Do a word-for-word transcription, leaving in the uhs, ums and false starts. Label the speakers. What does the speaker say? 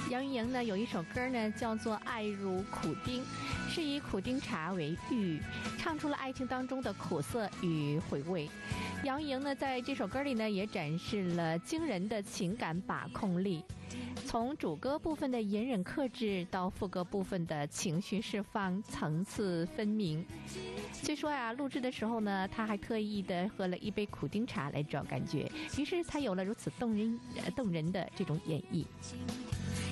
Speaker 1: 杨钰莹呢有一首歌呢叫做《爱如苦丁》，是以苦丁茶为喻，唱出了爱情当中的苦涩与回味。杨钰莹呢在这首歌里呢也展示了惊人的情感把控力，从主歌部分的隐忍克制到副歌部分的情绪释放，层次分明。据说呀，录制的时候呢，他还特意的喝了一杯苦丁茶来找感觉，于是才有了如此动人、动人的这种演绎。